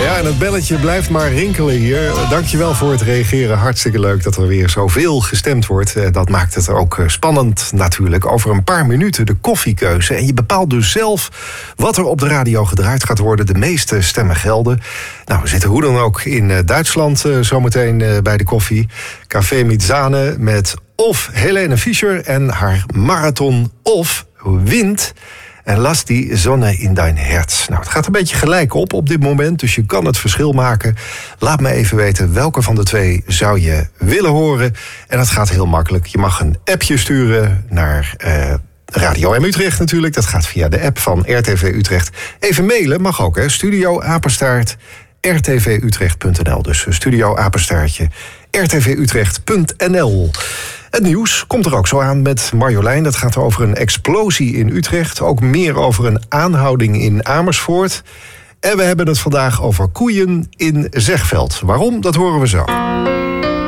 Ja, en het belletje blijft maar rinkelen hier. Dankjewel voor het reageren. Hartstikke leuk dat er weer zoveel gestemd wordt. Dat maakt het ook spannend natuurlijk. Over een paar minuten de koffiekeuze. En je bepaalt dus zelf wat er op de radio gedraaid gaat worden. De meeste stemmen gelden. Nou, we zitten hoe dan ook in Duitsland zometeen bij de koffie. Café Mizane met of Helene Fischer en haar marathon of Wind. En las die zonne in dein herz. Nou, het gaat een beetje gelijk op dit moment, dus je kan het verschil maken. Laat me even weten welke van de twee zou je willen horen. En dat gaat heel makkelijk. Je mag een appje sturen naar Radio M Utrecht natuurlijk. Dat gaat via de app van RTV Utrecht. Even mailen mag ook, hè. studio@rtvutrecht.nl. Dus studio-apenstaartje rtvutrecht.nl. Het nieuws komt er ook zo aan met Marjolein. Dat gaat over een explosie in Utrecht. Ook meer over een aanhouding in Amersfoort. En we hebben het vandaag over koeien in Zegveld. Waarom? Dat horen we zo.